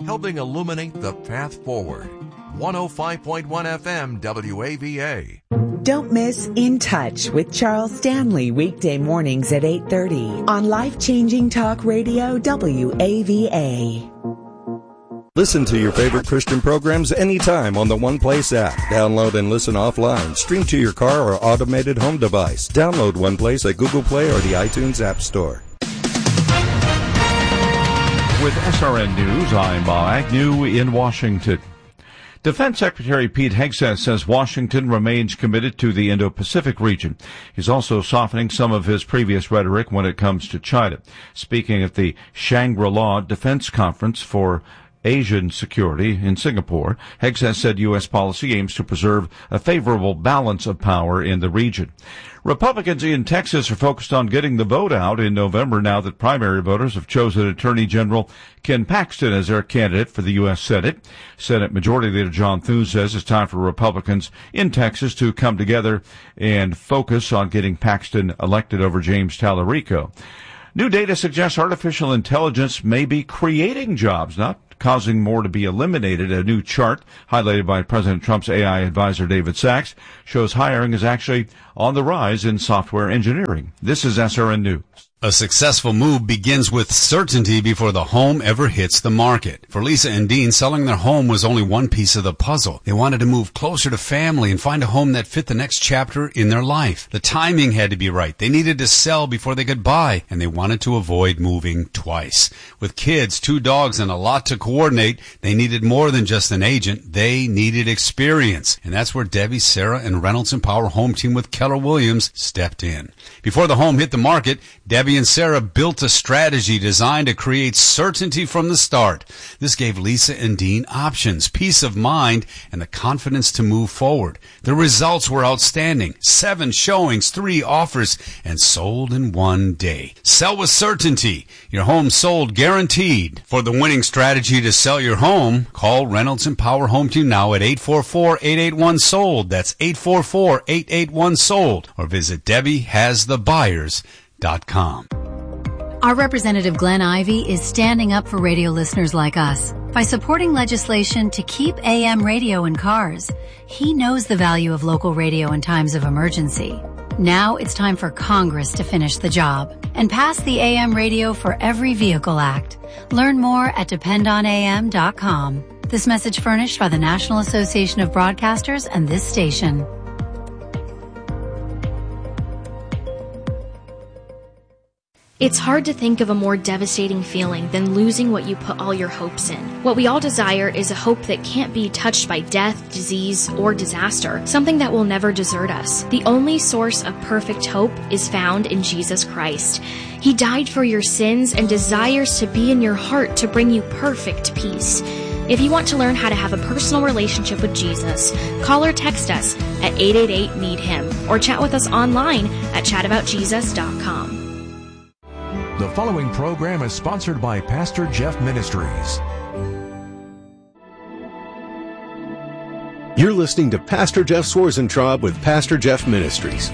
helping illuminate the path forward. 105.1 FM WAVA. Don't miss In Touch with Charles Stanley weekday mornings at 8:30 on Life-Changing Talk Radio WAVA. Listen to your favorite Christian programs anytime on the One Place app. Download and listen offline. Stream to your car or automated home device. Download One Place at Google Play or the iTunes App Store. With SRN News, I'm Bob Agnew in Washington. Defense Secretary Pete Hegseth says Washington remains committed to the Indo-Pacific region. He's also softening some of his previous rhetoric when it comes to China. Speaking at the Shangri-La Defense Conference for Asian Security in Singapore, Hegseth said U.S. policy aims to preserve a favorable balance of power in the region. Republicans in Texas are focused on getting the vote out in November now that primary voters have chosen Attorney General Ken Paxton as their candidate for the U.S. Senate. Senate Majority Leader John Thune says it's time for Republicans in Texas to come together and focus on getting Paxton elected over James Tallarico. New data suggests artificial intelligence may be creating jobs, not causing more to be eliminated. A new chart highlighted by President Trump's AI advisor David Sachs shows hiring is actually on the rise in software engineering. This is SRN News. A successful move begins with certainty before the home ever hits the market. For Lisa and Dean, selling their home was only one piece of the puzzle. They wanted to move closer to family and find a home that fit the next chapter in their life. The timing had to be right. They needed to sell before they could buy, and they wanted to avoid moving twice. With kids, 2 dogs, and a lot to coordinate, they needed more than just an agent. They needed experience. And that's where Debbie, Sarah, and Reynolds & Power Home Team with Keller Williams stepped in. Before the home hit the market, Debbie and Sarah built a strategy designed to create certainty from the start. This gave Lisa and Dean options, peace of mind, and the confidence to move forward. The results were outstanding. 7 showings, 3 offers, and sold in 1 day. Sell with certainty. Your home sold guaranteed. For the winning strategy to sell your home, call Reynolds & Power Home Team now at 844-881-SOLD. That's 844-881-SOLD. Or visit DebbieHasTheBuyers.com. Our representative Glenn Ivey is standing up for radio listeners like us by supporting legislation to keep AM radio in cars. He knows the value of local radio in times of emergency. Now it's time for Congress to finish the job and pass the AM Radio for Every Vehicle Act. Learn more at dependonam.com. This message furnished by the National Association of Broadcasters and this station. It's hard to think of a more devastating feeling than losing what you put all your hopes in. What we all desire is a hope that can't be touched by death, disease, or disaster, something that will never desert us. The only source of perfect hope is found in Jesus Christ. He died for your sins and desires to be in your heart to bring you perfect peace. If you want to learn how to have a personal relationship with Jesus, call or text us at 888-NEED-HIM or chat with us online at chataboutjesus.com. The following program is sponsored by Pastor Jeff Ministries. You're listening to Pastor Jeff Swarzentraub with Pastor Jeff Ministries.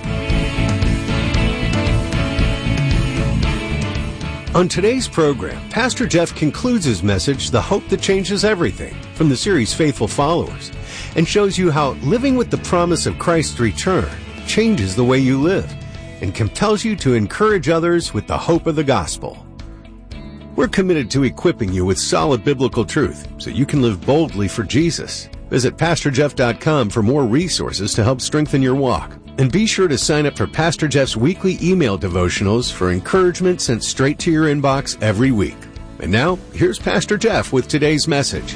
On today's program, Pastor Jeff concludes his message, The Hope That Changes Everything, from the series Faithful Followers, and shows you how living with the promise of Christ's return changes the way you live and compels you to encourage others with the hope of the gospel. We're committed to equipping you with solid biblical truth so you can live boldly for Jesus. Visit PastorJeff.com for more resources to help strengthen your walk. And be sure to sign up for Pastor Jeff's weekly email devotionals for encouragement sent straight to your inbox every week. And now, here's Pastor Jeff with today's message.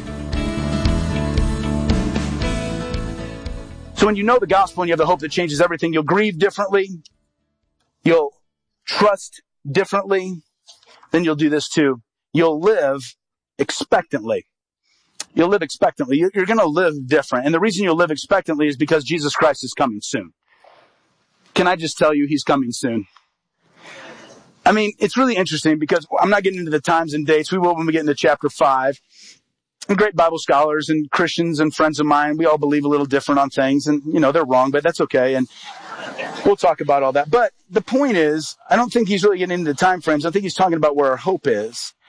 So when you know the gospel and you have the hope that changes everything, you'll grieve differently. You'll trust differently. Then you'll do this too. You'll live expectantly. You'll live expectantly. You're going to live different. And the reason you'll live expectantly is because Jesus Christ is coming soon. Can I just tell you, he's coming soon? I mean, it's really interesting because I'm not getting into the times and dates. We will when we get into chapter 5. And great Bible scholars and Christians and friends of mine, we all believe a little different on things. And, you know, they're wrong, but that's okay. And we'll talk about all that. But the point is, I don't think he's really getting into the time frames. I think he's talking about where our hope is.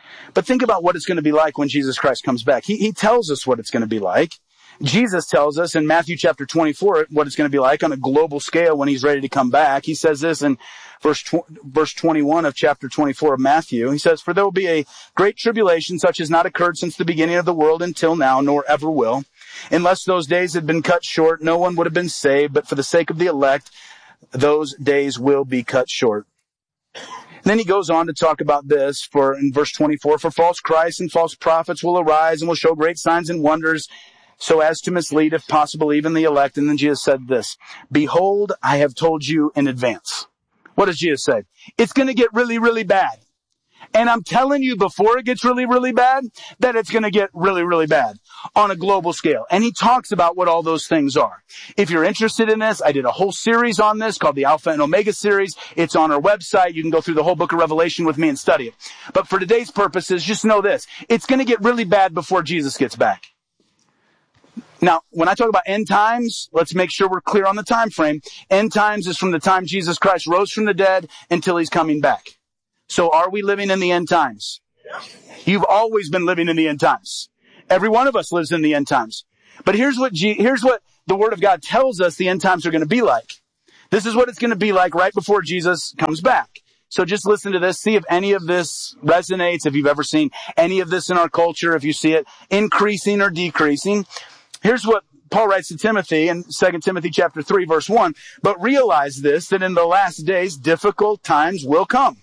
But think about what it's going to be like when Jesus Christ comes back. He tells us what it's going to be like. Jesus tells us in Matthew chapter 24 what it's going to be like on a global scale when he's ready to come back. He says this in verse 21 of chapter 24 of Matthew. He says, "For there will be a great tribulation such as not occurred since the beginning of the world until now, nor ever will. Unless those days had been cut short, no one would have been saved. But for the sake of the elect, those days will be cut short." And then he goes on to talk about this in verse 24, "For false Christs and false prophets will arise and will show great signs and wonders, so as to mislead, if possible, even the elect." And then Jesus said this, "Behold, I have told you in advance." What does Jesus say? It's going to get really, really bad. And I'm telling you before it gets really, really bad, that it's going to get really, really bad on a global scale. And he talks about what all those things are. If you're interested in this, I did a whole series on this called the Alpha and Omega series. It's on our website. You can go through the whole book of Revelation with me and study it. But for today's purposes, just know this. It's going to get really bad before Jesus gets back. Now, when I talk about end times, let's make sure we're clear on the time frame. End times is from the time Jesus Christ rose from the dead until he's coming back. So are we living in the end times? You've always been living in the end times. Every one of us lives in the end times. But here's what the Word of God tells us the end times are going to be like. This is what it's going to be like right before Jesus comes back. So just listen to this. See if any of this resonates, if you've ever seen any of this in our culture, if you see it increasing or decreasing. Here's what Paul writes to Timothy in 2 Timothy chapter 3, verse 1. "But realize this, that in the last days difficult times will come.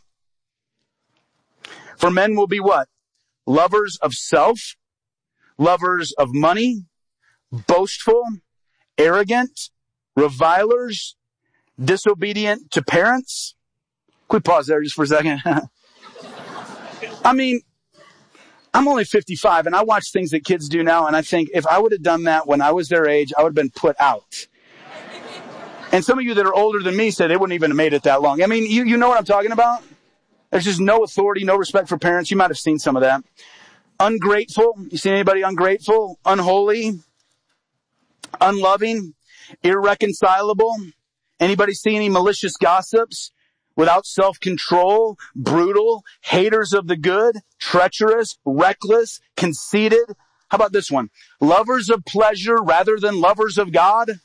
For men will be" what? "Lovers of self, lovers of money, boastful, arrogant, revilers, disobedient to parents." Can we pause there just for a second? I mean, I'm only 55 and I watch things that kids do now and I think if I would have done that when I was their age, I would have been put out. And some of you that are older than me said they wouldn't even have made it that long. I mean, you know what I'm talking about? There's just no authority, no respect for parents. You might have seen some of that. Ungrateful. You seen anybody ungrateful? Unholy. Unloving. Irreconcilable. Anybody see any malicious gossips? Without self-control, brutal, haters of the good, treacherous, reckless, conceited. How about this one? Lovers of pleasure rather than lovers of God.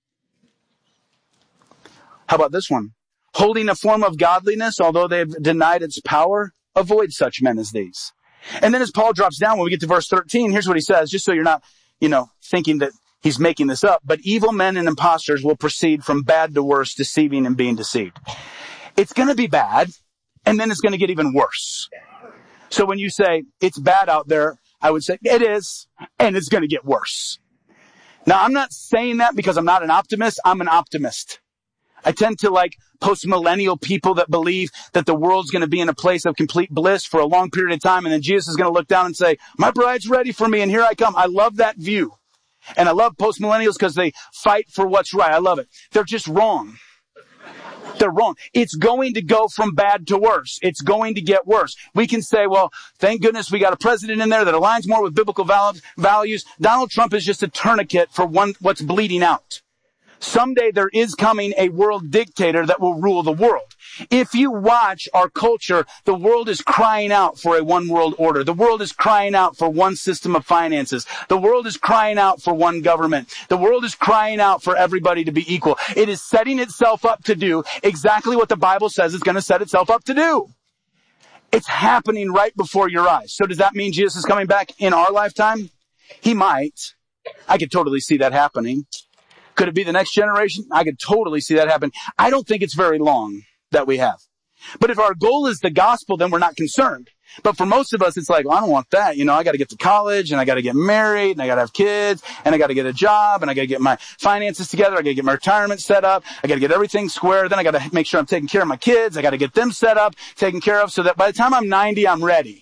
How about this one? Holding a form of godliness, although they have denied its power. Avoid such men as these. And then as Paul drops down, when we get to verse 13, here's what he says, just so you're not, thinking that he's making this up. "But evil men and impostors will proceed from bad to worse, deceiving and being deceived." It's going to be bad, and then it's going to get even worse. So when you say, it's bad out there, I would say, it is, and it's going to get worse. Now, I'm not saying that because I'm not an optimist. I'm an optimist. I tend to like post-millennial people that believe that the world's going to be in a place of complete bliss for a long period of time, and then Jesus is going to look down and say, "My bride's ready for me, and here I come." I love that view. And I love post-millennials because they fight for what's right. I love it. They're just wrong. They're wrong. It's going to go from bad to worse. It's going to get worse. We can say, well, thank goodness we got a president in there that aligns more with biblical values. Donald Trump is just a tourniquet for what's bleeding out. Someday there is coming a world dictator that will rule the world. If you watch our culture, the world is crying out for a one world order. The world is crying out for one system of finances. The world is crying out for one government. The world is crying out for everybody to be equal. It is setting itself up to do exactly what the Bible says it's going to set itself up to do. It's happening right before your eyes. So does that mean Jesus is coming back in our lifetime? He might. I could totally see that happening. Could it be the next generation? I could totally see that happen. I don't think it's very long that we have. But if our goal is the gospel, then we're not concerned. But for most of us, it's like, well, I don't want that. I got to get to college and I got to get married and I got to have kids and I got to get a job and I got to get my finances together. I got to get my retirement set up. I got to get everything square. Then I got to make sure I'm taking care of my kids. I got to get them set up, taken care of so that by the time I'm 90, I'm ready.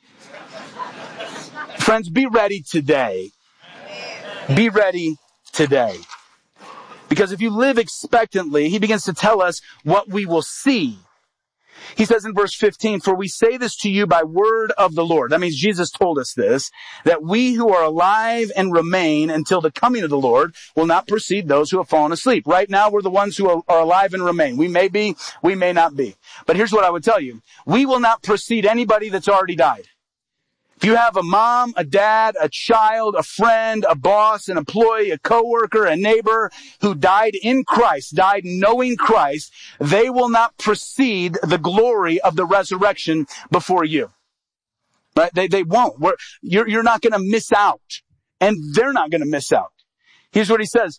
Friends, be ready today. Be ready today. Because if you live expectantly, he begins to tell us what we will see. He says in verse 15, "For we say this to you by word of the Lord." That means Jesus told us this, that we who are alive and remain until the coming of the Lord will not precede those who have fallen asleep. Right now, we're the ones who are alive and remain. We may be, we may not be. But here's what I would tell you. We will not precede anybody that's already died. If you have a mom, a dad, a child, a friend, a boss, an employee, a coworker, a neighbor who died in Christ, died knowing Christ, they will not precede the glory of the resurrection before you. Right? They won't. You're not going to miss out. And they're not going to miss out. Here's what he says.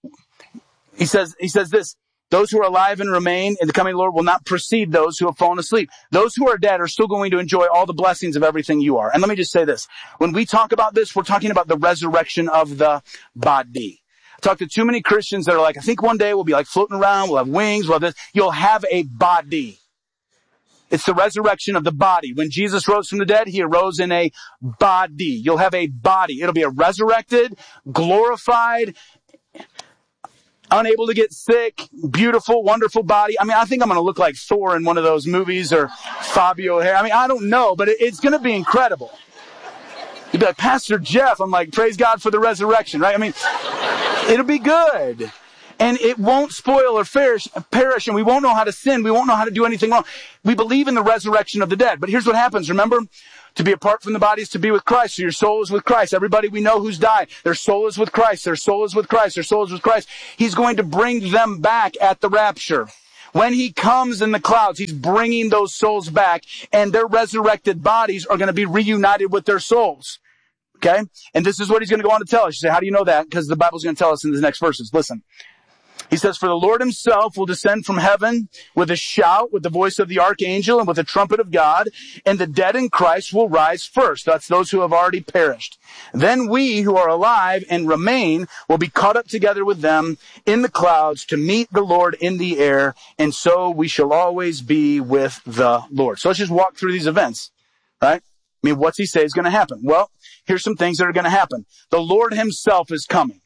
He says this. Those who are alive and remain in the coming Lord will not precede those who have fallen asleep. Those who are dead are still going to enjoy all the blessings of everything you are. And let me just say this. When we talk about this, we're talking about the resurrection of the body. I talk to too many Christians that are like, I think one day we'll be like floating around, we'll have wings, we'll have this. You'll have a body. It's the resurrection of the body. When Jesus rose from the dead, he arose in a body. You'll have a body. It'll be a resurrected, glorified, unable to get sick, beautiful, wonderful body. I mean, I think I'm going to look like Thor in one of those movies or Fabio O'Hara. I mean, I don't know, but it's going to be incredible. You'd be like, Pastor Jeff. I'm like, praise God for the resurrection, right? I mean, it'll be good. And it won't spoil or perish, and we won't know how to sin. We won't know how to do anything wrong. We believe in the resurrection of the dead. But here's what happens. Remember, to be apart from the body is to be with Christ. So your soul is with Christ. Everybody we know who's died, their soul is with Christ. Their soul is with Christ. Their soul is with Christ. He's going to bring them back at the rapture. When he comes in the clouds, he's bringing those souls back, and their resurrected bodies are going to be reunited with their souls. Okay? And this is what he's going to go on to tell us. You say, how do you know that? Because the Bible's going to tell us in the next verses. Listen. He says, for the Lord himself will descend from heaven with a shout, with the voice of the archangel, and with the trumpet of God, and the dead in Christ will rise first. That's those who have already perished. Then we who are alive and remain will be caught up together with them in the clouds to meet the Lord in the air, and so we shall always be with the Lord. So let's just walk through these events, right? I mean, what's he say is going to happen? Well, here's some things that are going to happen. The Lord himself is coming.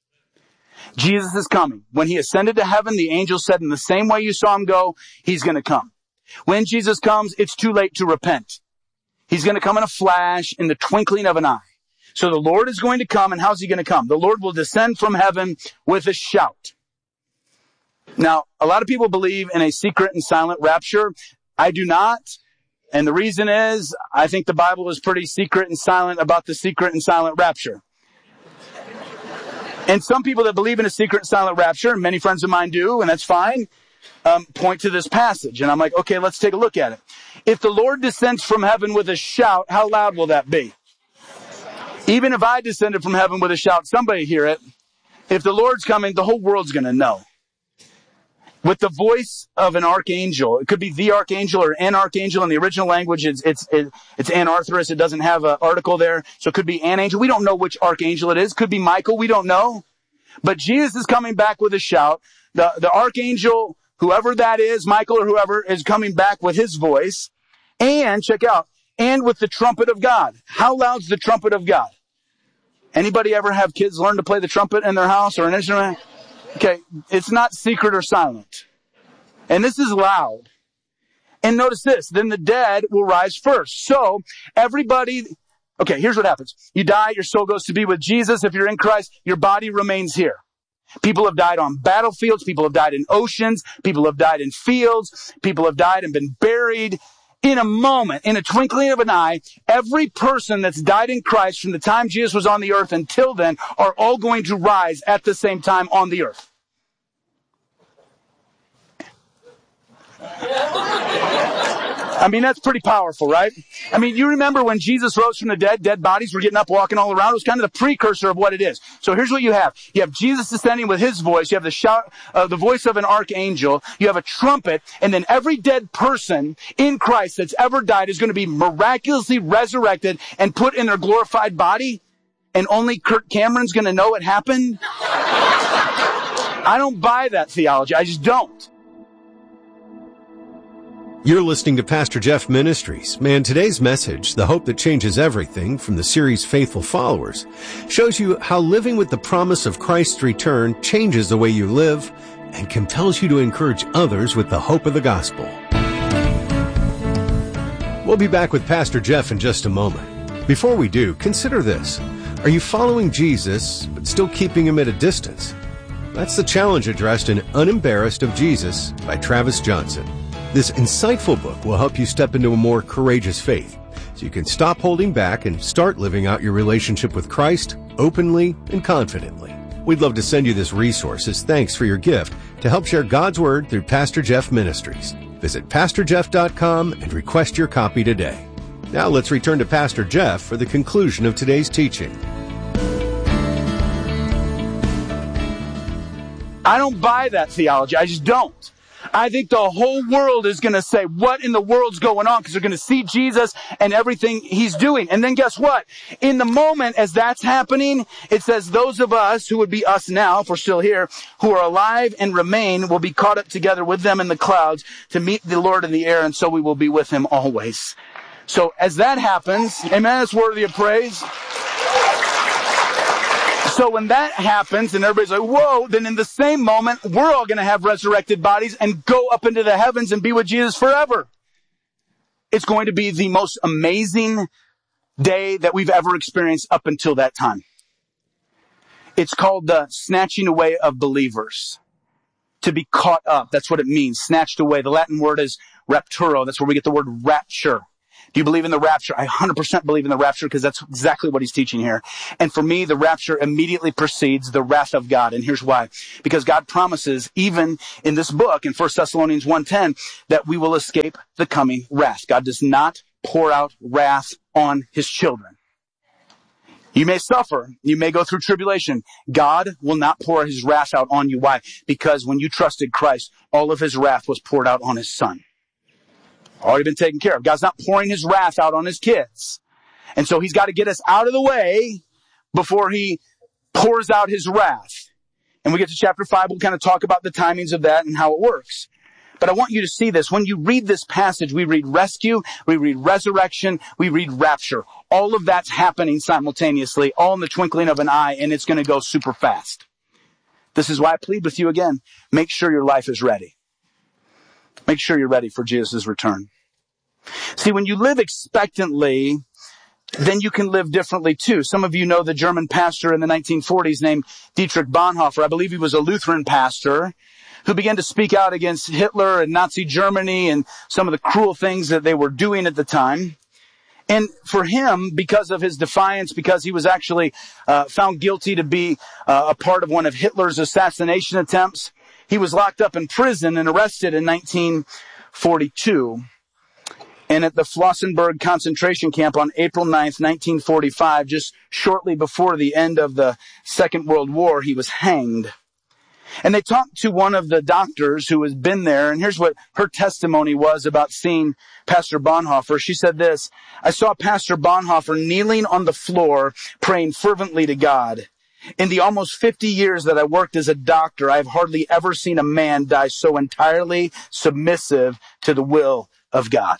Jesus is coming. When he ascended to heaven, the angel said, in the same way you saw him go, he's going to come. When Jesus comes, it's too late to repent. He's going to come in a flash, in the twinkling of an eye. So the Lord is going to come, and how's he going to come? The Lord will descend from heaven with a shout. Now, a lot of people believe in a secret and silent rapture. I do not. And the reason is, I think the Bible is pretty secret and silent about the secret and silent rapture. And some people that believe in a secret and silent rapture, and many friends of mine do, and that's fine, point to this passage. And I'm like, okay, let's take a look at it. If the Lord descends from heaven with a shout, how loud will that be? Even if I descended from heaven with a shout, somebody hear it. If the Lord's coming, the whole world's going to know. With the voice of an archangel. It could be the archangel or an archangel. In the original language, it's anarthrous. It doesn't have an article there. So it could be an angel. We don't know which archangel it is. Could be Michael. We don't know. But Jesus is coming back with a shout. The archangel, whoever that is, Michael or whoever, is coming back with his voice. And, check out, and with the trumpet of God. How loud's the trumpet of God? Anybody ever have kids learn to play the trumpet in their house or an instrument? Okay, it's not secret or silent. And this is loud. And notice this, then the dead will rise first. So, everybody, okay, here's what happens. You die, your soul goes to be with Jesus. If you're in Christ, your body remains here. People have died on battlefields. People have died in oceans. People have died in fields. People have died and been buried. In a moment, in a twinkling of an eye, every person that's died in Christ from the time Jesus was on the earth until then are all going to rise at the same time on the earth. I mean, that's pretty powerful, right? I mean, you remember when Jesus rose from the dead bodies were getting up, walking all around. It was kind of the precursor of what it is. So here's what you have. You have Jesus descending with his voice. You have the shout, the voice of an archangel. You have a trumpet. And then every dead person in Christ that's ever died is going to be miraculously resurrected and put in their glorified body. And only Kirk Cameron's going to know it happened. I don't buy that theology. I just don't. You're listening to Pastor Jeff Ministries. Man, today's message, The Hope That Changes Everything, from the series Faithful Followers, shows you how living with the promise of Christ's return changes the way you live and compels you to encourage others with the hope of the gospel. We'll be back with Pastor Jeff in just a moment. Before we do, consider this. Are you following Jesus, but still keeping him at a distance? That's the challenge addressed in Unembarrassed of Jesus by Travis Johnson. This insightful book will help you step into a more courageous faith, so so you can stop holding back and start living out your relationship with Christ openly and confidently. We'd love to send you this resource as thanks for your gift to help share God's Word through Pastor Jeff Ministries. Visit PastorJeff.com and request your copy today. Now let's return to Pastor Jeff for the conclusion of today's teaching. I don't buy that theology. I just don't. I think the whole world is going to say, what in the world's going on? Because they're going to see Jesus and everything he's doing. And then guess what? In the moment as that's happening, it says those of us who would be us now, if we're still here, who are alive and remain will be caught up together with them in the clouds to meet the Lord in the air, and so we will be with him always. So as that happens, amen, it's worthy of praise. So when that happens and everybody's like, whoa, then in the same moment, we're all going to have resurrected bodies and go up into the heavens and be with Jesus forever. It's going to be the most amazing day that we've ever experienced up until that time. It's called the snatching away of believers. To be caught up, that's what it means, snatched away. The Latin word is rapturo. That's where we get the word rapture. Do you believe in the rapture? I 100% believe in the rapture because that's exactly what he's teaching here. And for me, the rapture immediately precedes the wrath of God. And here's why. Because God promises, even in this book, in 1 Thessalonians 1:10, that we will escape the coming wrath. God does not pour out wrath on his children. You may suffer. You may go through tribulation. God will not pour his wrath out on you. Why? Because when you trusted Christ, all of his wrath was poured out on his son. Already been taken care of. God's not pouring his wrath out on his kids. And so he's got to get us out of the way before he pours out his wrath. And we get to chapter 5, we'll kind of talk about the timings of that and how it works. But I want you to see this. When you read this passage, we read rescue, we read resurrection, we read rapture. All of that's happening simultaneously, all in the twinkling of an eye, and it's going to go super fast. This is why I plead with you again. Make sure your life is ready. Make sure you're ready for Jesus' return. See, when you live expectantly, then you can live differently too. Some of you know the German pastor in the 1940s named Dietrich Bonhoeffer. I believe he was a Lutheran pastor who began to speak out against Hitler and Nazi Germany and some of the cruel things that they were doing at the time. And for him, because of his defiance, because he was actually found guilty to be a part of one of Hitler's assassination attempts, he was locked up in prison and arrested in 1942. And at the Flossenburg concentration camp on April 9th, 1945, just shortly before the end of the Second World War, he was hanged. And they talked to one of the doctors who has been there, and here's what her testimony was about seeing Pastor Bonhoeffer. She said this, I saw Pastor Bonhoeffer kneeling on the floor, praying fervently to God. In the almost 50 years that I worked as a doctor, I have hardly ever seen a man die so entirely submissive to the will of God.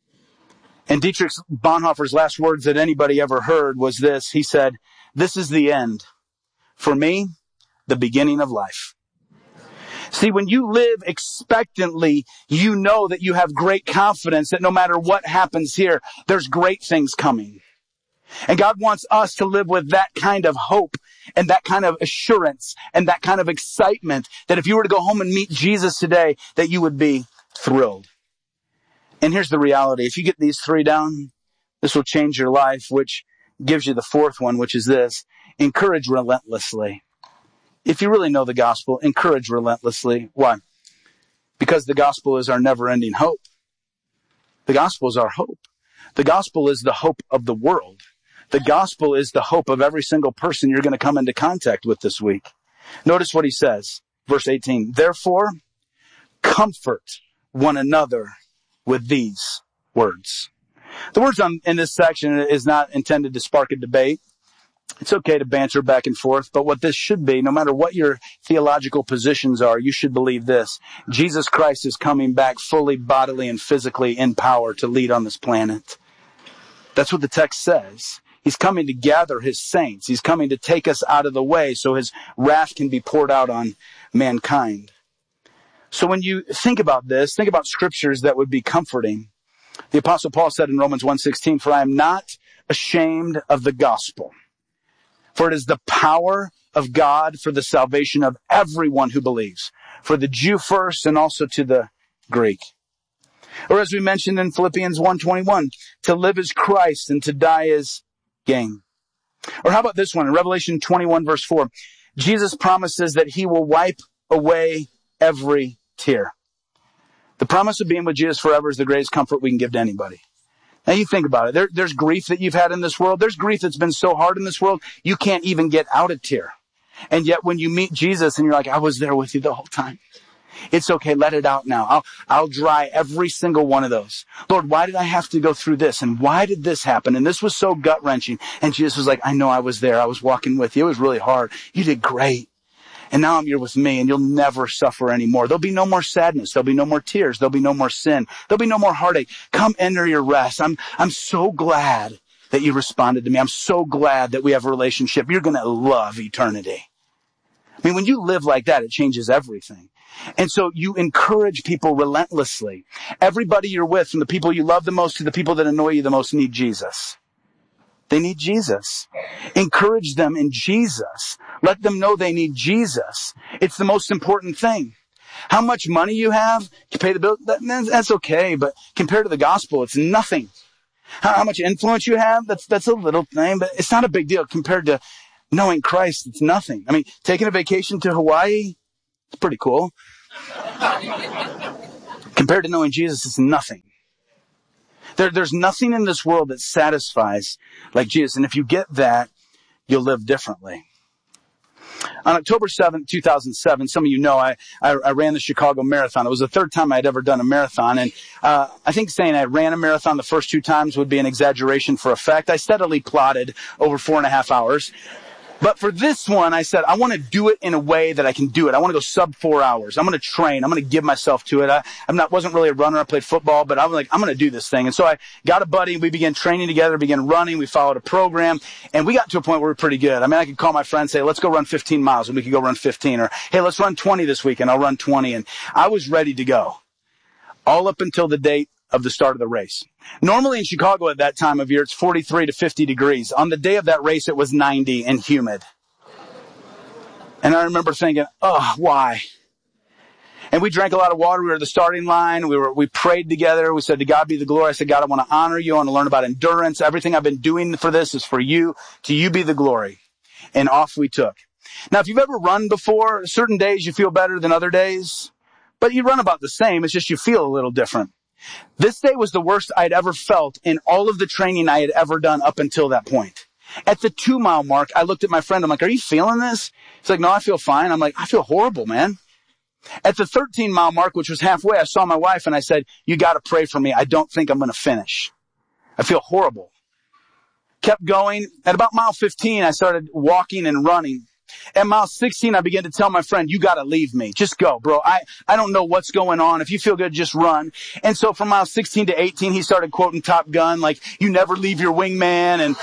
And Dietrich Bonhoeffer's last words that anybody ever heard was this. He said, this is the end. For me, the beginning of life. See, when you live expectantly, you know that you have great confidence that no matter what happens here, there's great things coming. And God wants us to live with that kind of hope and that kind of assurance and that kind of excitement that if you were to go home and meet Jesus today, that you would be thrilled. And here's the reality. If you get these three down, this will change your life, which gives you the fourth one, which is this. Encourage relentlessly. If you really know the gospel, encourage relentlessly. Why? Because the gospel is our never-ending hope. The gospel is our hope. The gospel is the hope of the world. The gospel is the hope of every single person you're going to come into contact with this week. Notice what he says, verse 18. Therefore, comfort one another with these words. The words in this section is not intended to spark a debate. It's okay to banter back and forth, but what this should be, no matter what your theological positions are, you should believe this. Jesus Christ is coming back fully, bodily, and physically in power to lead on this planet. That's what the text says. He's coming to gather his saints. He's coming to take us out of the way so his wrath can be poured out on mankind. So when you think about this, think about scriptures that would be comforting. The Apostle Paul said in Romans 1:16, for I am not ashamed of the gospel, for it is the power of God for the salvation of everyone who believes, for the Jew first and also to the Greek. Or as we mentioned in Philippians 1:21, to live is Christ and to die is gain. Or how about this one? In Revelation 21 verse 4, Jesus promises that he will wipe away every tear. The promise of being with Jesus forever is the greatest comfort we can give to anybody. Now you think about it. There's grief that you've had in this world. There's grief that's been so hard in this world, you can't even get out a tear. And yet when you meet Jesus and you're like, I was there with you the whole time. It's okay. Let it out now. I'll dry every single one of those. Lord, why did I have to go through this? And why did this happen? And this was so gut-wrenching. And Jesus was like, I know I was there. I was walking with you. It was really hard. You did great. And now you're with me and you'll never suffer anymore. There'll be no more sadness. There'll be no more tears. There'll be no more sin. There'll be no more heartache. Come enter your rest. I'm so glad that you responded to me. I'm so glad that we have a relationship. You're going to love eternity. I mean, when you live like that, it changes everything. And so you encourage people relentlessly. Everybody you're with, from the people you love the most to the people that annoy you the most, need Jesus. They need Jesus. Encourage them in Jesus. Let them know they need Jesus. It's the most important thing. How much money you have to pay the bill, that's okay, but compared to the gospel, it's nothing. How much influence you have, that's a little thing, but it's not a big deal compared to knowing Christ. It's nothing. I mean, taking a vacation to Hawaii, it's pretty cool. Compared to knowing Jesus, it's nothing. There's nothing in this world that satisfies like Jesus. And if you get that, you'll live differently. On October 7th, 2007, some of you know, I ran the Chicago Marathon. It was the third time I'd ever done a marathon. And I think saying I ran a marathon the first two times would be an exaggeration for effect. I steadily plodded over 4.5 hours. But for this one, I said, I want to do it in a way that I can do it. I want to go sub 4 hours. I'm going to train. I'm going to give myself to it. Wasn't really a runner. I played football, but I was like, I'm going to do this thing. And so I got a buddy. We began training together, began running. We followed a program, and we got to a point where we were pretty good. I mean, I could call my friend and say, let's go run 15 miles, and we could go run 15. Or, hey, let's run 20 this week, and I'll run 20. And I was ready to go all up until the date of the start of the race. Normally in Chicago at that time of year, it's 43 to 50 degrees. On the day of that race, it was 90 and humid. And I remember thinking, oh, why? And we drank a lot of water. We were at the starting line. We prayed together. We said, to God be the glory. I said, God, I want to honor you. I want to learn about endurance. Everything I've been doing for this is for you. To you be the glory. And off we took. Now, if you've ever run before, certain days you feel better than other days, but you run about the same. It's just you feel a little different. This day was the worst I'd ever felt in all of the training I had ever done up until that point. At the 2-mile mark, I looked at my friend. I'm like, are you feeling this? He's like, no, I feel fine. I'm like, I feel horrible, man. At the 13-mile mark, which was halfway, I saw my wife and I said, you got to pray for me. I don't think I'm going to finish. I feel horrible. Kept going. At about mile 15, I started walking and running. At mile 16, I began to tell my friend, you got to leave me. Just go, bro. I don't know what's going on. If you feel good, just run. And so from mile 16 to 18, he started quoting Top Gun, like, you never leave your wingman and,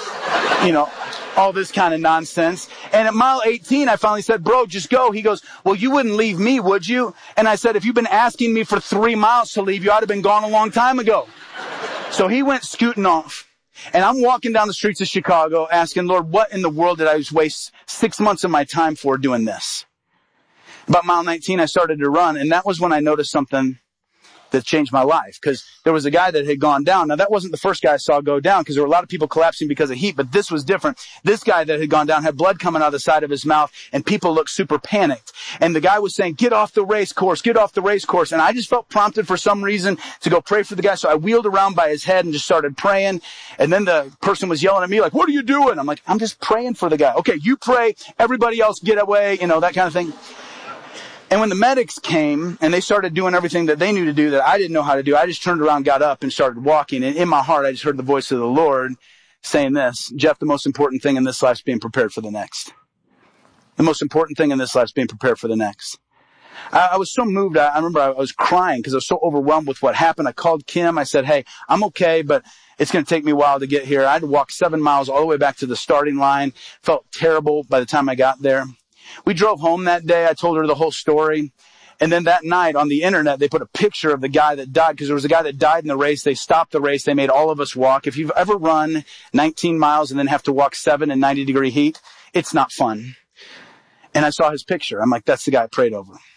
all this kind of nonsense. And at mile 18, I finally said, bro, just go. He goes, well, you wouldn't leave me, would you? And I said, if you've been asking me for 3 miles to leave you, I'd have been gone a long time ago. So he went scooting off. And I'm walking down the streets of Chicago asking, Lord, what in the world did I just waste 6 months of my time for doing this? About mile 19, I started to run, and that was when I noticed something that changed my life, because there was a guy that had gone down. Now, that wasn't the first guy I saw go down, because there were a lot of people collapsing because of heat, but this was different. This guy that had gone down had blood coming out of the side of his mouth, and people looked super panicked. And the guy was saying, get off the race course, get off the race course. And I just felt prompted for some reason to go pray for the guy, so I wheeled around by his head and just started praying. And then the person was yelling at me like, what are you doing? I'm like, I'm just praying for the guy. Okay, you pray, everybody else get away, that kind of thing. And when the medics came and they started doing everything that they knew to do that I didn't know how to do, I just turned around, got up, and started walking. And in my heart, I just heard the voice of the Lord saying this, Jeff, the most important thing in this life is being prepared for the next. The most important thing in this life is being prepared for the next. I was so moved. I remember I was crying because I was so overwhelmed with what happened. I called Kim. I said, hey, I'm okay, but it's going to take me a while to get here. I had to walk 7 miles all the way back to the starting line. Felt terrible by the time I got there. We drove home that day. I told her the whole story. And then that night on the internet, they put a picture of the guy that died, because there was a guy that died in the race. They stopped the race. They made all of us walk. If you've ever run 19 miles and then have to walk 7 in 90-degree heat, it's not fun. And I saw his picture. I'm like, that's the guy I prayed over.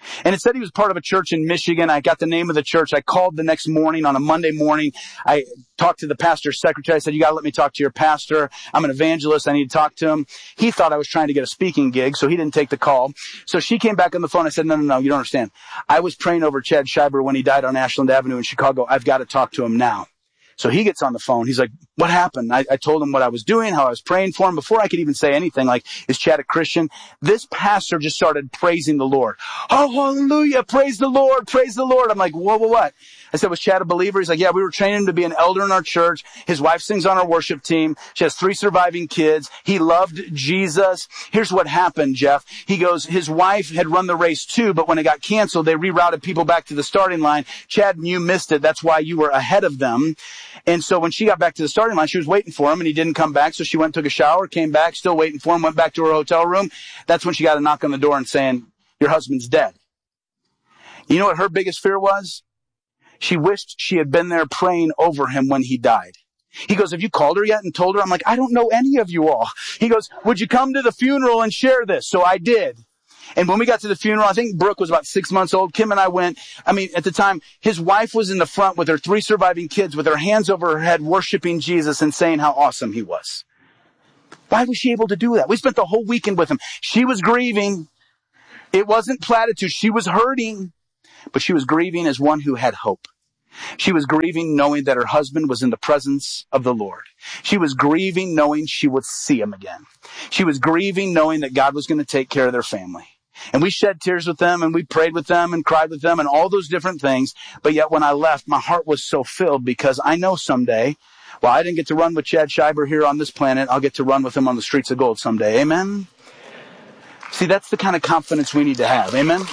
And it said he was part of a church in Michigan. I got the name of the church. I called the next morning on a Monday morning. I talked to the pastor's secretary. I said, you got to let me talk to your pastor. I'm an evangelist. I need to talk to him. He thought I was trying to get a speaking gig, so he didn't take the call. So she came back on the phone. I said, no, you don't understand. I was praying over Chad Scheiber when he died on Ashland Avenue in Chicago. I've got to talk to him now. So he gets on the phone. He's like, what happened? I told him what I was doing, how I was praying for him. Before I could even say anything, like, is Chad a Christian? This pastor just started praising the Lord. Oh, hallelujah. Praise the Lord. Praise the Lord. I'm like, whoa, what? I said, was Chad a believer? He's like, yeah, we were training him to be an elder in our church. His wife sings on our worship team. She has 3 surviving kids. He loved Jesus. Here's what happened, Jeff. He goes, his wife had run the race too, but when it got canceled, they rerouted people back to the starting line. Chad, you missed it. That's why you were ahead of them. And so when she got back to the starting line, she was waiting for him and he didn't come back. So she went and took a shower, came back, still waiting for him, went back to her hotel room. That's when she got a knock on the door and saying, your husband's dead. You know what her biggest fear was? She wished she had been there praying over him when he died. He goes, have you called her yet and told her? I'm like, I don't know any of you all. He goes, would you come to the funeral and share this? So I did. And when we got to the funeral, I think Brooke was about 6 months old. Kim and I went. I mean, at the time, his wife was in the front with her 3 surviving kids with her hands over her head, worshiping Jesus and saying how awesome he was. Why was she able to do that? We spent the whole weekend with him. She was grieving. It wasn't platitude. She was hurting, but she was grieving as one who had hope. She was grieving knowing that her husband was in the presence of the Lord. She was grieving knowing she would see him again. She was grieving knowing that God was going to take care of their family. And we shed tears with them and we prayed with them and cried with them and all those different things. But yet when I left, my heart was so filled because I know someday, well, I didn't get to run with Chad Scheiber here on this planet. I'll get to run with him on the streets of gold someday. Amen? See, that's the kind of confidence we need to have. Amen?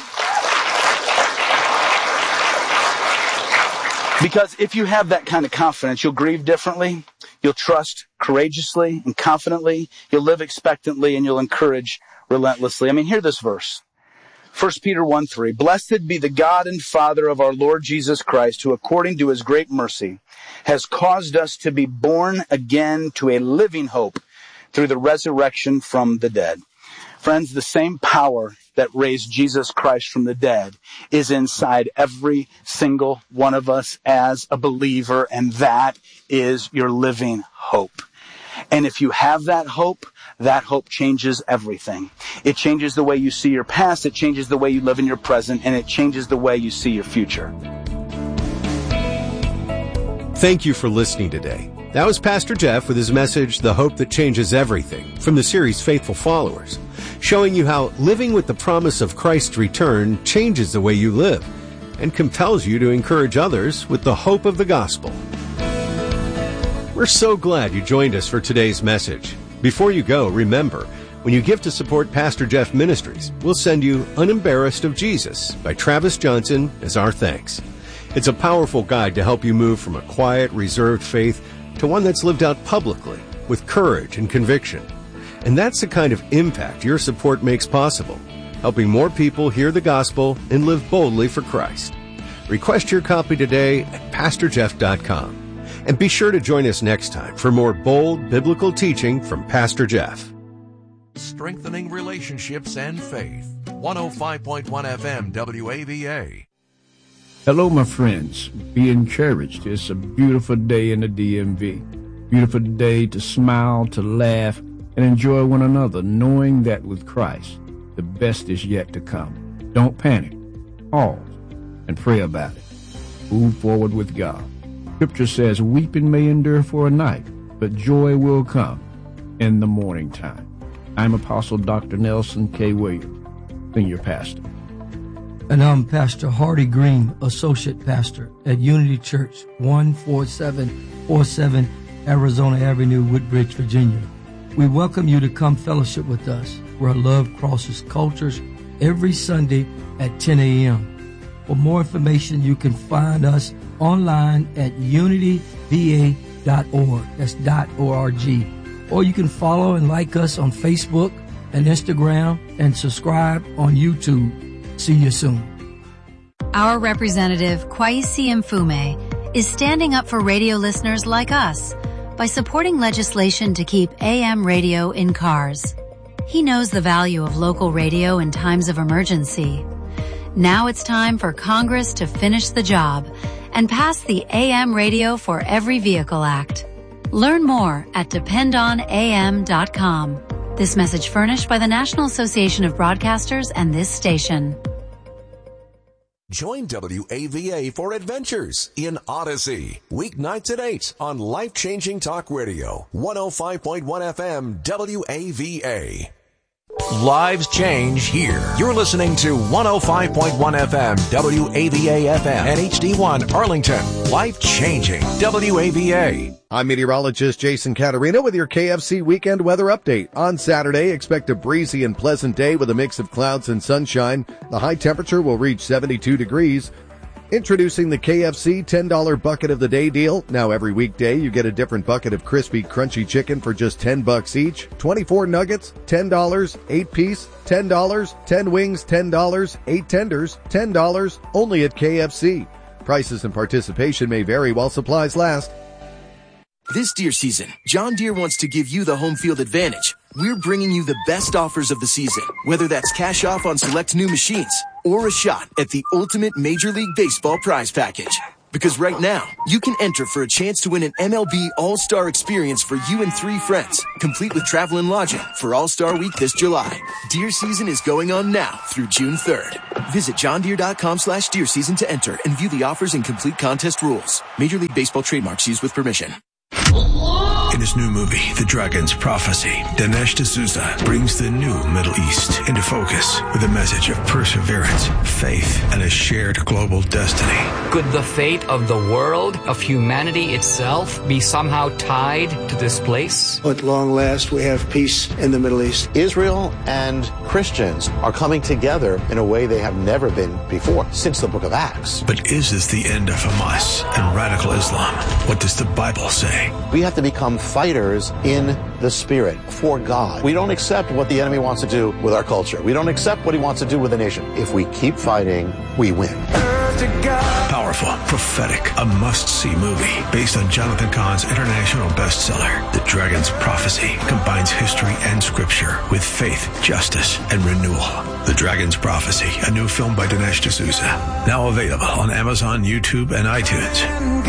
Because if you have that kind of confidence, you'll grieve differently, you'll trust courageously and confidently, you'll live expectantly, and you'll encourage relentlessly. I mean, hear this verse. 1 Peter 1:3. Blessed be the God and Father of our Lord Jesus Christ, who according to his great mercy has caused us to be born again to a living hope through the resurrection from the dead. Friends, the same power that raised Jesus Christ from the dead is inside every single one of us as a believer, and that is your living hope. And if you have that hope changes everything. It changes the way you see your past, it changes the way you live in your present, and it changes the way you see your future. Thank you for listening today. That was Pastor Jeff with his message, The Hope That Changes Everything, from the series Faithful Followers, showing you how living with the promise of Christ's return changes the way you live and compels you to encourage others with the hope of the gospel. We're so glad you joined us for today's message. Before you go, remember, when you give to support Pastor Jeff Ministries, we'll send you Unembarrassed of Jesus by Travis Johnson as our thanks. It's a powerful guide to help you move from a quiet, reserved faith to one that's lived out publicly with courage and conviction. And that's the kind of impact your support makes possible, helping more people hear the gospel and live boldly for Christ. Request your copy today at PastorJeff.com. And be sure to join us next time for more bold biblical teaching from Pastor Jeff. Strengthening relationships and faith. 105.1 FM WAVA. Hello, my friends. Be encouraged. It's a beautiful day in the DMV. Beautiful day to smile, to laugh, and enjoy one another, knowing that with Christ, the best is yet to come. Don't panic. Pause and pray about it. Move forward with God. Scripture says, weeping may endure for a night, but joy will come in the morning time. I'm Apostle Dr. Nelson K. Williams, Senior Pastor. And I'm Pastor Hardy Green, Associate Pastor at Unity Church, 14747 Arizona Avenue, Woodbridge, Virginia. We welcome you to come fellowship with us, where love crosses cultures, every Sunday at 10 a.m. For more information, you can find us online at unityva.org. That's .org. Or you can follow and like us on Facebook and Instagram and subscribe on YouTube. See you soon. Our representative, Kwesi Mfume, is standing up for radio listeners like us by supporting legislation to keep AM radio in cars. He knows the value of local radio in times of emergency. Now it's time for Congress to finish the job and pass the AM Radio for Every Vehicle Act. Learn more at dependonam.com. This message furnished by the National Association of Broadcasters and this station. Join WAVA for Adventures in Odyssey. Weeknights at 8 on Life Changing Talk Radio, 105.1 FM WAVA. Lives change here. You're listening to 105.1 FM WAVA FM and HD1 Arlington. Life changing WAVA. I'm meteorologist Jason Caterina with your KFC weekend weather update. On Saturday, expect a breezy and pleasant day with a mix of clouds and sunshine. The high temperature will reach 72 degrees. Introducing the KFC $10 bucket of the day deal. Now every weekday you get a different bucket of crispy, crunchy chicken for just $10 each. 24 nuggets, $10, 8 piece, $10, 10 wings, $10, 8 tenders, $10, only at KFC. Prices and participation may vary while supplies last. This deer season, John Deere wants to give you the home field advantage. We're bringing you the best offers of the season, whether that's cash off on select new machines or a shot at the ultimate Major League Baseball prize package. Because right now, you can enter for a chance to win an MLB All-Star experience for you and 3 friends, complete with travel and lodging for All-Star Week this July. Deer season is going on now through June 3rd. Visit johndeere.com/deer season to enter and view the offers and complete contest rules. Major League Baseball trademarks used with permission. In his new movie, The Dragon's Prophecy, Dinesh D'Souza brings the new Middle East into focus with a message of perseverance, faith, and a shared global destiny. Could the fate of the world, of humanity itself, be somehow tied to this place? At long last, we have peace in the Middle East. Israel and Christians are coming together in a way they have never been before, since the book of Acts. But is this the end of Hamas and radical Islam? What does the Bible say? We have to become fighters in the spirit for God. We don't accept what the enemy wants to do with our culture. We don't accept what he wants to do with the nation. If we keep fighting, we win. Powerful, prophetic, a must-see movie based on Jonathan Cahn's international bestseller. The Dragon's Prophecy combines history and scripture with faith, justice, and renewal. The Dragon's Prophecy, a new film by Dinesh D'Souza. Now available on Amazon, YouTube, and iTunes.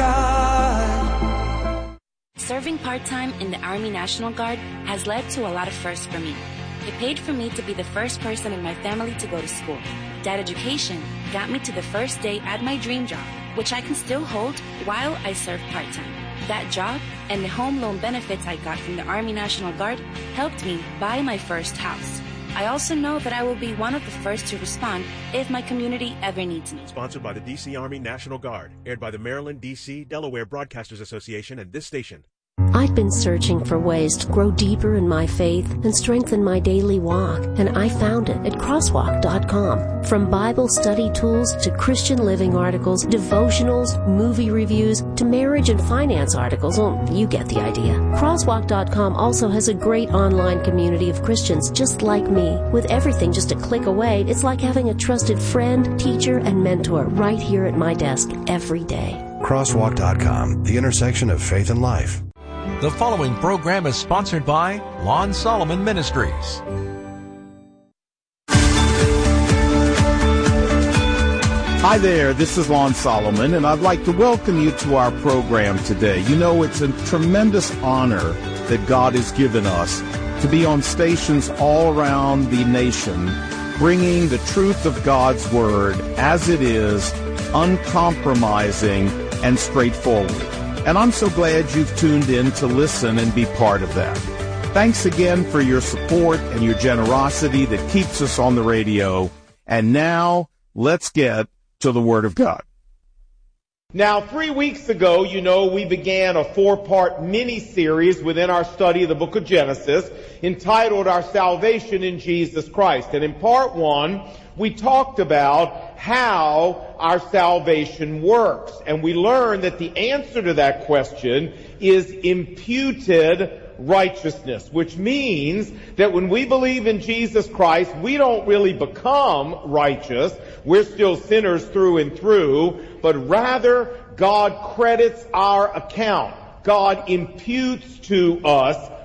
Serving part-time in the Army National Guard has led to a lot of firsts for me. It paid for me to be the first person in my family to go to school. That education got me to the first day at my dream job, which I can still hold while I serve part-time. That job and the home loan benefits I got from the Army National Guard helped me buy my first house. I also know that I will be one of the first to respond if my community ever needs me. Sponsored by the D.C. Army National Guard, aired by the Maryland, D.C., Delaware Broadcasters Association and this station. I've been searching for ways to grow deeper in my faith and strengthen my daily walk, and I found it at crosswalk.com. From Bible study tools to Christian living articles, devotionals, movie reviews, to marriage and finance articles, well, you get the idea. Crosswalk.com also has a great online community of Christians just like me. With everything just a click away, it's like having a trusted friend, teacher, and mentor right here at my desk every day. Crosswalk.com, the intersection of faith and life. The following program is sponsored by Lon Solomon Ministries. Hi there, this is Lon Solomon, and I'd like to welcome you to our program today. You know, it's a tremendous honor that God has given us to be on stations all around the nation, bringing the truth of God's Word as it is, uncompromising and straightforward. And I'm so glad you've tuned in to listen and be part of that. Thanks again for your support and your generosity that keeps us on the radio. And now, let's get to the Word of God. Now, 3 weeks ago, you know, we began a 4-part mini-series within our study of the book of Genesis entitled Our Salvation in Jesus Christ. And in part 1, we talked about how our salvation works. And we learned that the answer to that question is imputed righteousness, which means that when we believe in Jesus Christ, we don't really become righteous. We're still sinners through and through, but rather God credits our account. God imputes to us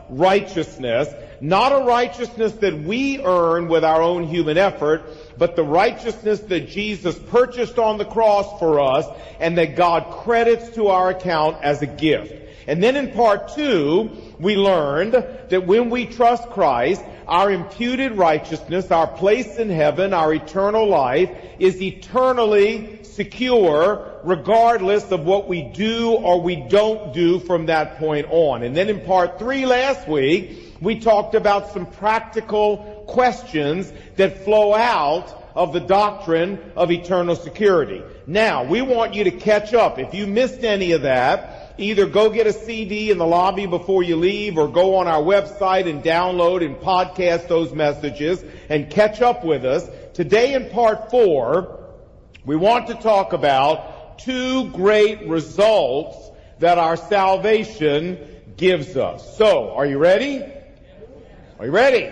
righteousness, not a righteousness that we earn with our own human effort, but the righteousness that Jesus purchased on the cross for us and that God credits to our account as a gift. And then in part 2, we learned that when we trust Christ, our imputed righteousness, our place in heaven, our eternal life is eternally secure regardless of what we do or we don't do from that point on. And then in part 3 last week, we talked about some practical questions that flow out of the doctrine of eternal security. Now, we want you to catch up. If you missed any of that, either go get a CD in the lobby before you leave or go on our website and download and podcast those messages and catch up with us. Today in part 4, we want to talk about 2 great results that our salvation gives us. So, are you ready? Are you ready?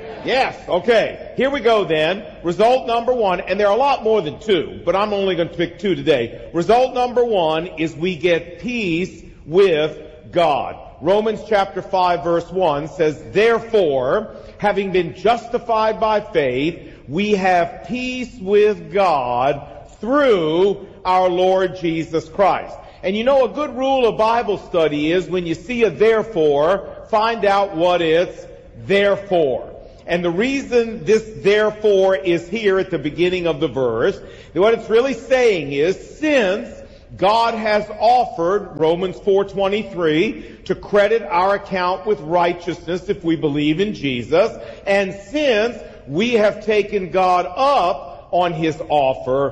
Yes. Okay. Here we go then. Result number 1, and there are a lot more than 2, but I'm only going to pick 2 today. Result number 1 is we get peace with God. Romans chapter 5 verse 1 says, "Therefore, having been justified by faith, we have peace with God through our Lord Jesus Christ." And you know, a good rule of Bible study is when you see a therefore, find out what it's there for. And the reason this therefore is here at the beginning of the verse, what it's really saying is, since God has offered, Romans 4:23, to credit our account with righteousness if we believe in Jesus, and since we have taken God up on His offer,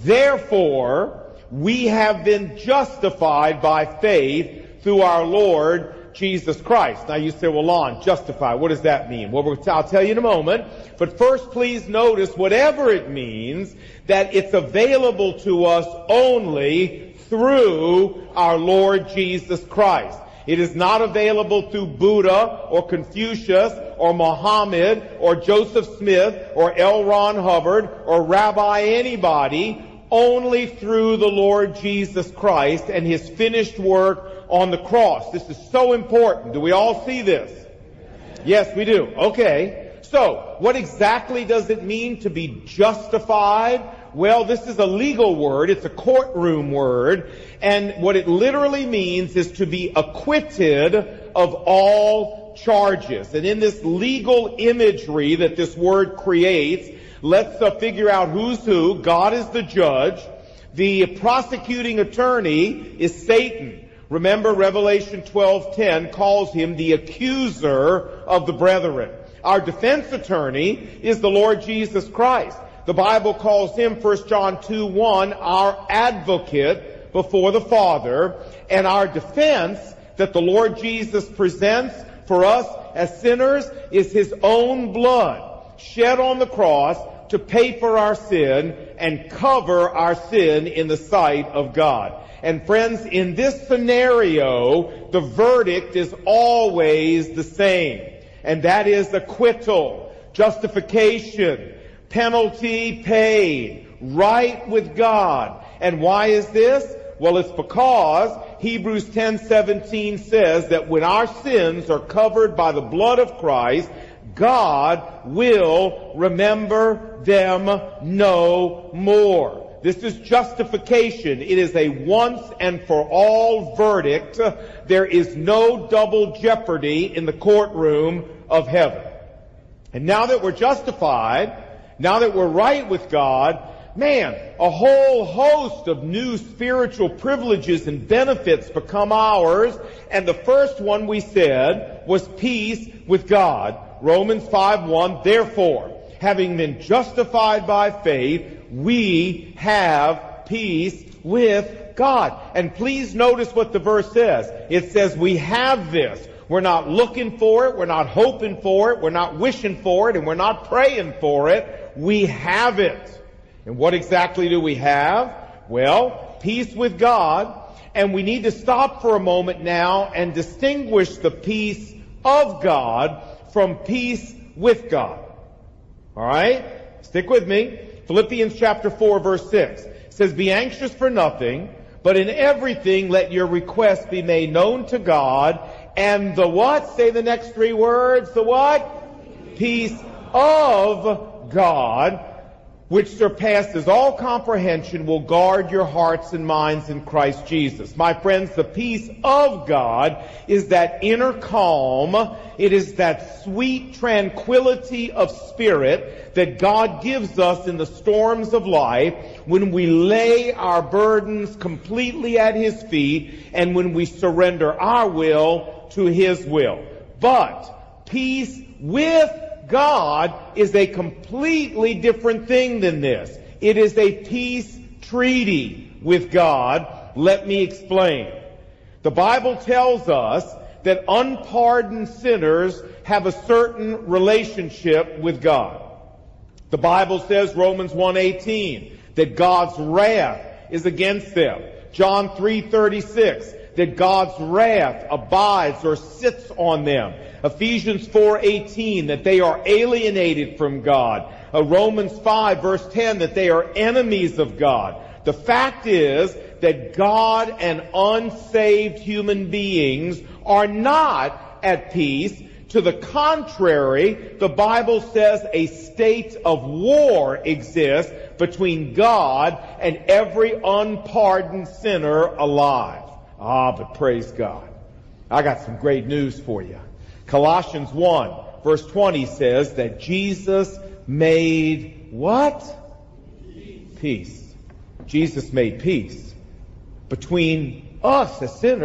therefore we have been justified by faith through our Lord Jesus Christ. Now you say, well, Lon, justify, what does that mean? Well, I'll tell you in a moment. But first, please notice, whatever it means, that it's available to us only through our Lord Jesus Christ. It is not available through Buddha or Confucius or Muhammad or Joseph Smith or L. Ron Hubbard or Rabbi anybody, only through the Lord Jesus Christ and His finished work on the cross. This is so important. Do we all see this? Yes, we do. Okay. So, what exactly does it mean to be justified? Well, this is a legal word. It's a courtroom word. And what it literally means is to be acquitted of all charges. And in this legal imagery that this word creates, let's figure out who's who. God is the judge. The prosecuting attorney is Satan. Remember, Revelation 12:10 calls him the accuser of the brethren. Our defense attorney is the Lord Jesus Christ. The Bible calls him, 1 John 2:1, our advocate before the Father. And our defense that the Lord Jesus presents for us as sinners is His own blood shed on the cross to pay for our sin and cover our sin in the sight of God. And friends, in this scenario, the verdict is always the same. And that is acquittal, justification, penalty paid, right with God. And why is this? Well, it's because Hebrews 10:17 says that when our sins are covered by the blood of Christ, God will remember them no more. This is justification. It is a once and for all verdict. There is no double jeopardy in the courtroom of heaven. And now that we're justified, now that we're right with God, man, a whole host of new spiritual privileges and benefits become ours. And the first one we said was peace with God. Romans 5:1, therefore, having been justified by faith, we have peace with God. And please notice what the verse says. It says we have this. We're not looking for it. We're not hoping for it. We're not wishing for it. And we're not praying for it. We have it. And what exactly do we have? Well, peace with God. And we need to stop for a moment now and distinguish the peace of God from peace with God. All right? Stick with me. Philippians chapter 4 verse 6 says, be anxious for nothing, but in everything let your requests be made known to God, And the what? Say the next three words. The what? Peace of God, which surpasses all comprehension, will guard your hearts and minds in Christ Jesus. My friends, the peace of God is that inner calm. It is that sweet tranquility of spirit that God gives us in the storms of life when we lay our burdens completely at His feet and when we surrender our will to His will. But peace with God is a completely different thing than this. It is a peace treaty with God. Let me explain. The Bible tells us that unpardoned sinners have a certain relationship with God. The Bible says, Romans 1:18, that God's wrath is against them. John 3:36, that God's wrath abides or sits on them. Ephesians 4:18, that they are alienated from God. Romans 5 verse 10, that they are enemies of God. The fact is that God and unsaved human beings are not at peace. To the contrary, the Bible says a state of war exists between God and every unpardoned sinner alive. But praise God. I got some great news for you. Colossians 1 verse 20 says that Jesus made what? Peace. Jesus made peace between us as sinners